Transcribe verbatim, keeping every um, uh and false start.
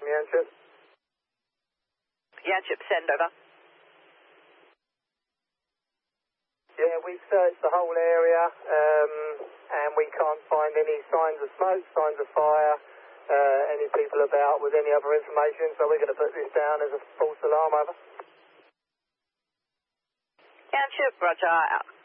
Yanchip. Yanchip, send over. Yeah, we've searched the whole area um, and we can't find any signs of smoke, signs of fire, uh, any people about with any other information, so we're going to put this down as a false alarm, over. Yanchip, roger, out.